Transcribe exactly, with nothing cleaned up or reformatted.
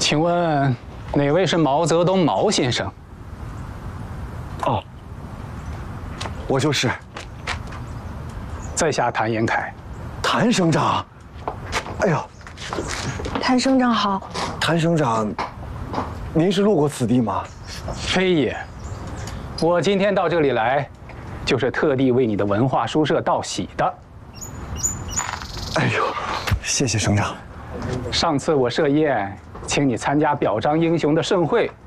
请问哪位是毛泽东毛先生？ 哦，我就是。 在下谭延闿。 谭省长，哎呦， 谭省长好。 谭省长，您是路过此地吗？ 非也，我今天到这里来，就是特地为你的文化书社道喜的。 哎呦，谢谢省长。 上次我设宴，请你参加表彰英雄的盛会，